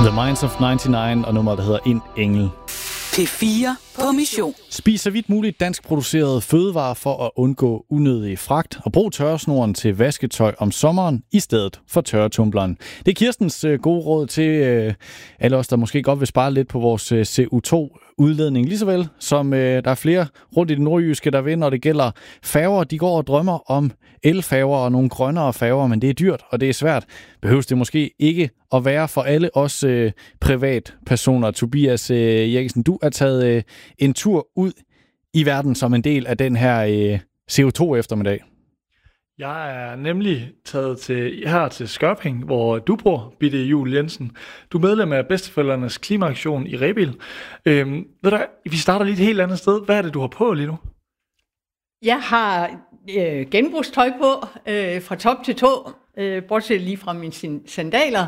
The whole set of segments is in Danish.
The Minds of 99 og nummeret, der hedder En Engel. P4 på mission. Spis så vidt muligt dansk produceret fødevarer for at undgå unødig fragt, og brug tørresnoren til vasketøj om sommeren i stedet for tørretumbleren. Det er Kirstens gode råd til alle os, der måske godt vil spare lidt på vores CO2-udledning. Ligesåvel som der er flere rundt i det nordjyske, der vil, når det gælder færger. De går og drømmer om elfærger og nogle grønnere færger, men det er dyrt, og det er svært. Behøves det måske ikke at være for alle os privatpersoner. Tobias Jeksen, du er taget en tur ud i verden som en del af den her CO2-eftermiddag. Jeg er nemlig taget til Skørping, hvor du bor, Bitte Juel Jensen. Du er medlem af Bedsteforældrenes Klimaaktion i Rebild. Ved du, vi starter lige et helt andet sted. Hvad er det, du har på lige nu? Jeg har genbrugstøj på fra top til tå, bortset lige fra mine sandaler.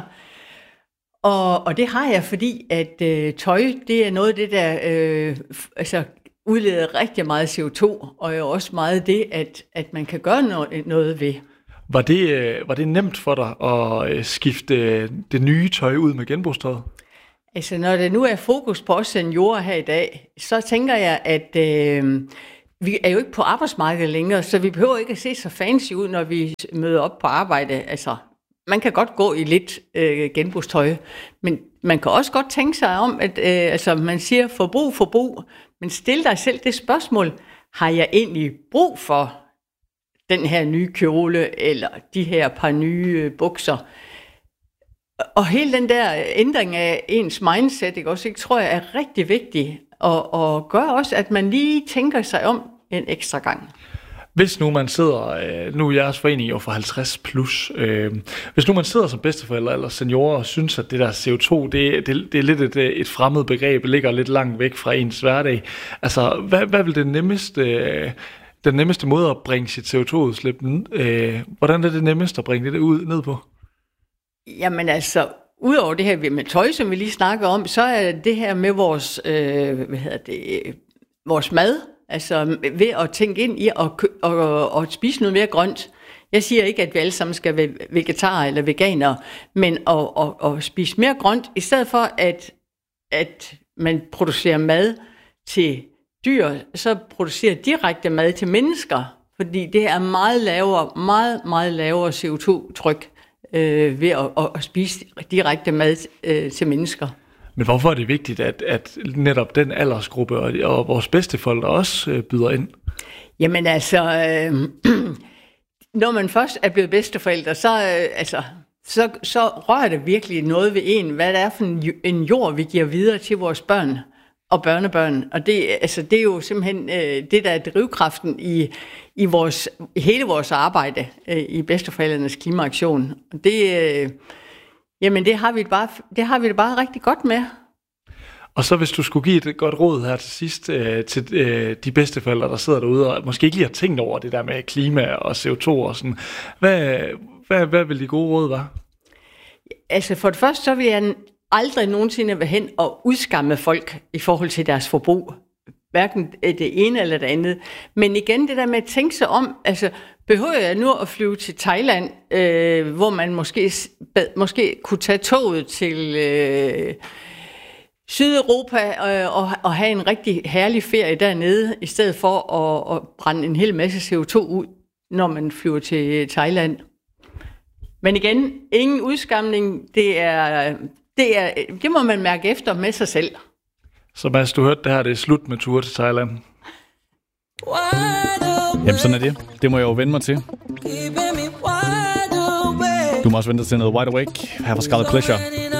Og det har jeg, fordi at tøj, det er noget af det, der udleder rigtig meget CO2, og er også meget det, at man kan gøre noget ved. Var det nemt for dig at skifte det nye tøj ud med genbrugstøjet? Altså, når der nu er fokus på os seniorer her i dag, så tænker jeg, at vi er jo ikke på arbejdsmarkedet længere, så vi behøver ikke at se så fancy ud, når vi møder op på arbejde. Altså, man kan godt gå i lidt genbrugstøj, men man kan også godt tænke sig om, at man siger forbrug, men stil dig selv det spørgsmål, har jeg egentlig brug for den her nye kjole, eller de her par nye bukser? Og hele den der ændring af ens mindset, ikke tror jeg er rigtig vigtig, og gør også, at man lige tænker sig om en ekstra gang. Hvis nu man sidder, nu er jeres forening jo for 50 plus, hvis nu man sidder som bedsteforældre eller seniorer og synes, at det der CO2, det er lidt et fremmed begreb, ligger lidt langt væk fra ens hverdag. Altså, hvad vil den nemmeste måde at bringe sit CO2-udslip, hvordan er det nemmest at bringe det ned på? Jamen altså, udover det her med tøj, som vi lige snakker om, så er det her med vores mad, altså ved at tænke ind i at spise noget mere grønt. Jeg siger ikke, at vi alle sammen skal være vegetarer eller veganere, men at spise mere grønt, i stedet for at man producerer mad til dyr, så producerer direkte mad til mennesker, fordi det er meget lavere CO2-tryk ved at spise direkte mad til mennesker. Men hvorfor er det vigtigt, at netop den aldersgruppe og vores bedsteforældre også byder ind? Jamen altså, når man først er blevet bedsteforældre, så rører det virkelig noget ved en, hvad det er for en jord, vi giver videre til vores børn og børnebørn. Og det er jo simpelthen det, der er drivkraften i hele vores arbejde i Bedsteforældrenes Klimaaktion. Det har vi det bare rigtig godt med. Og så hvis du skulle give et godt råd her til sidst til de bedsteforældre, der sidder derude og måske ikke lige har tænkt over det der med klima og CO2 og sådan, hvad vil de gode råd være? Altså for det første, så vil jeg aldrig nogensinde være hen og udskamme folk i forhold til deres forbrug. Hverken det ene eller det andet. Men igen, det der med at tænke sig om, altså behøver jeg nu at flyve til Thailand, hvor man måske kunne tage toget til Sydeuropa og have en rigtig herlig ferie dernede, i stedet for at brænde en hel masse CO2 ud, når man flyver til Thailand. Men igen, ingen udskamning, det må man mærke efter med sig selv. Så Mads, du hørte det her, det er slut med tur til Thailand. Jamen sådan er det. Det må jeg jo vende mig til. Du må også vente til noget Wide Awake. Her fra Scarlet Pleasure.